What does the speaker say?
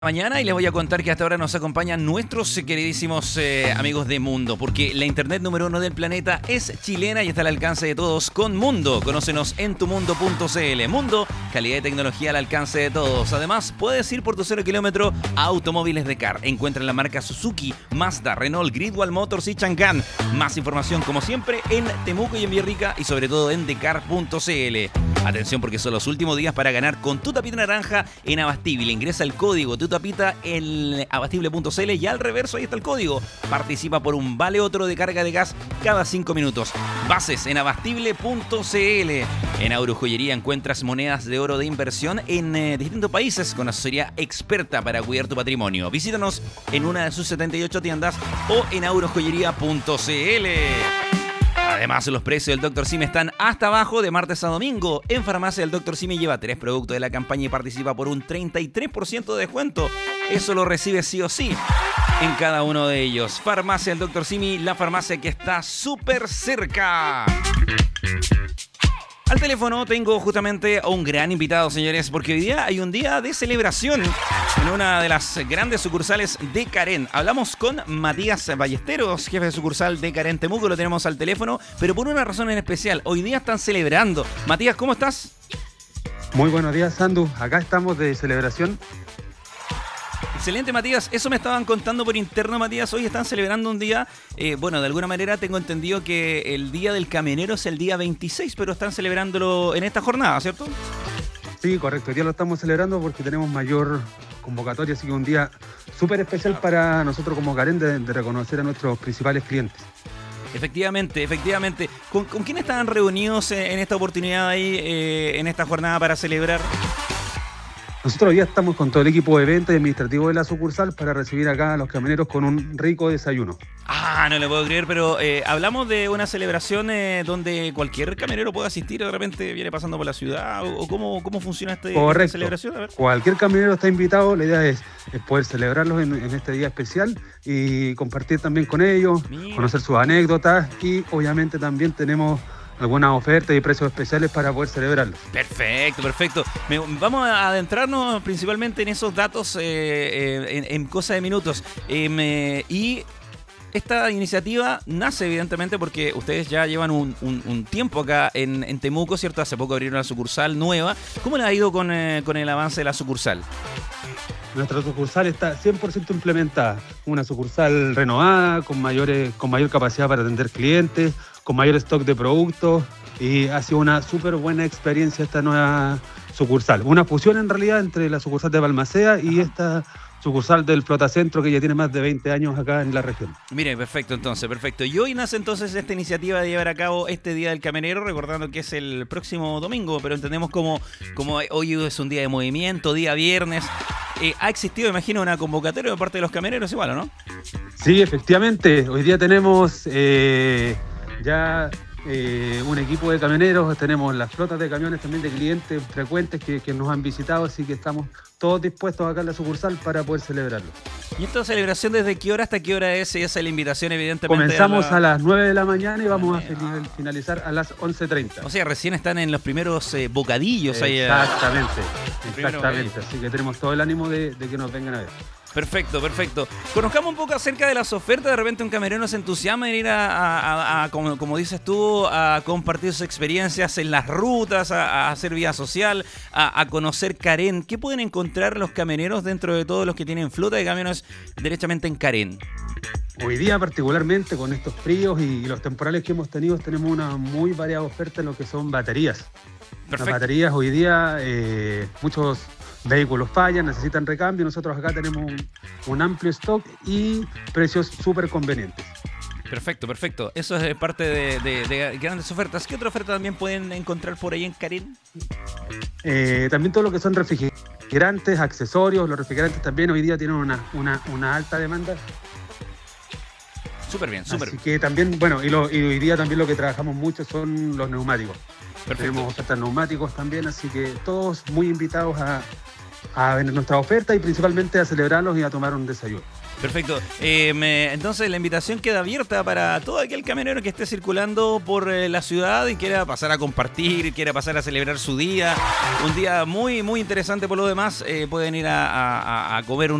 Mañana y les voy a contar que hasta ahora nos acompañan nuestros queridísimos amigos de Mundo, porque la internet número 1 del planeta es chilena y está al alcance de todos con Mundo. Conócenos en tumundo.cl. Mundo, calidad de tecnología al alcance de todos. Además, puedes ir por tu 0 kilómetro a Automóviles Decar. Encuentra la marca Suzuki, Mazda, Renault, Gridwall Motors y Chang'an. Más información, como siempre, en Temuco y en Villarrica y sobre todo en decar.cl. Atención, porque son los últimos días para ganar con tu tapita naranja en Abastible. Ingresa el código tutapita en abastible.cl y al reverso ahí está el código. Participa por un vale otro de carga de gas cada 5 minutos. Bases en abastible.cl. En Aurojoyería encuentras monedas de oro de inversión en distintos países con asesoría experta para cuidar tu patrimonio. Visítanos en una de sus 78 tiendas o en aurojoyería.cl. Además, los precios del Dr. Simi están hasta abajo de martes a domingo. En Farmacia del Dr. Simi lleva 3 productos de la campaña y participa por un 33% de descuento. Eso lo recibe sí o sí en cada uno de ellos. Farmacia del Dr. Simi, la farmacia que está súper cerca. Al teléfono tengo justamente a un gran invitado, señores, porque hoy día hay un día de celebración en una de las grandes sucursales de Carén. Hablamos con Matías Ballesteros, jefe de sucursal de Carén Temuco, lo tenemos al teléfono, pero por una razón en especial. Hoy día están celebrando. Matías, ¿cómo estás? Muy buenos días, Sandu. Acá estamos de celebración. Excelente, Matías. Eso me estaban contando por interno, Matías. Hoy están celebrando un día, de alguna manera tengo entendido que el Día del Camionero es el día 26, pero están celebrándolo en esta jornada, ¿cierto? Sí, correcto. Hoy día lo estamos celebrando porque tenemos mayor convocatoria, así que un día súper especial para nosotros como Carén de reconocer a nuestros principales clientes. Efectivamente. ¿Con quién estaban reunidos en esta oportunidad ahí, en esta jornada para celebrar? Nosotros hoy día estamos con todo el equipo de venta y administrativo de la sucursal para recibir acá a los camioneros con un rico desayuno. Ah, no le puedo creer, pero hablamos de una celebración donde cualquier camionero puede asistir, de repente viene pasando por la ciudad, o cómo funciona esta celebración. A ver. Cualquier camionero está invitado, la idea es poder celebrarlos en este día especial y compartir también con ellos, conocer sus anécdotas y obviamente también tenemos algunas ofertas y precios especiales para poder celebrarlos. Perfecto. Vamos a adentrarnos principalmente en esos datos en cosa de minutos. Y esta iniciativa nace evidentemente porque ustedes ya llevan un tiempo acá en Temuco, ¿cierto? Hace poco abrieron una sucursal nueva. ¿Cómo le ha ido con el avance de la sucursal? Nuestra sucursal está 100% implementada. Una sucursal renovada, con mayor capacidad para atender clientes, con mayor stock de productos y ha sido una súper buena experiencia esta nueva sucursal. Una fusión en realidad entre la sucursal de Balmaceda y esta sucursal del Flotacentro que ya tiene más de 20 años acá en la región. Mire, perfecto. Y hoy nace entonces esta iniciativa de llevar a cabo este Día del Camionero, recordando que es el próximo domingo, pero entendemos como hoy es un día de movimiento, día viernes. Ha existido, imagino, una convocatoria de parte de los camioneros igual, ¿o no? Sí, efectivamente. Hoy día tenemos un equipo de camioneros, tenemos las flotas de camiones también de clientes frecuentes que nos han visitado, así que estamos todos dispuestos acá en la sucursal para poder celebrarlo. ¿Y esta celebración desde qué hora hasta qué hora es? Esa es la invitación, evidentemente. Comenzamos a las 9 de la mañana y vamos a finalizar a las 11:30. O sea, recién están en los primeros bocadillos ahí. Exactamente. Así que tenemos todo el ánimo de que nos vengan a ver. Perfecto. Conozcamos un poco acerca de las ofertas. De repente un camionero se entusiasma en ir como dices tú, a compartir sus experiencias en las rutas, a hacer vida social, a conocer Carén. ¿Qué pueden encontrar los camioneros dentro de todos los que tienen flota de camiones derechamente en Carén? Hoy día particularmente con estos fríos y los temporales que hemos tenido, tenemos una muy variada oferta en lo que son baterías. Perfecto. Las baterías hoy día, muchos vehículos fallan, necesitan recambio. Nosotros acá tenemos un amplio stock y precios súper convenientes. Perfecto. Eso es parte de grandes ofertas. ¿Qué otra oferta también pueden encontrar por ahí en Carén? También todo lo que son refrigerantes, accesorios. Los refrigerantes también hoy día tienen una alta demanda. Súper bien. Así que también, y hoy día también lo que trabajamos mucho son los neumáticos. Perfecto. Tenemos ofertas neumáticos también, así que todos muy invitados a ver nuestra oferta y principalmente a celebrarlos y a tomar un desayuno. Perfecto. Entonces la invitación queda abierta para todo aquel camionero que esté circulando por la ciudad y quiera pasar a compartir, quiera pasar a celebrar su día. Un día muy, muy interesante por lo demás. Pueden ir a comer un